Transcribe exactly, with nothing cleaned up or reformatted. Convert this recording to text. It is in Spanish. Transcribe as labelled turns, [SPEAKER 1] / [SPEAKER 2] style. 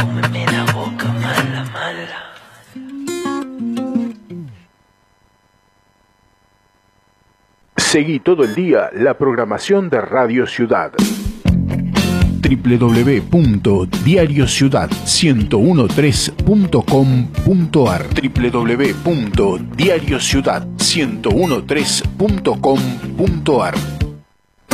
[SPEAKER 1] Cómeme la boca, mala, mala.
[SPEAKER 2] Seguí todo el día la programación de Radio Ciudad. doble u doble u doble u punto diario ciudad uno uno tres punto com punto a r doble u doble u doble u punto diario ciudad uno uno tres punto com punto a r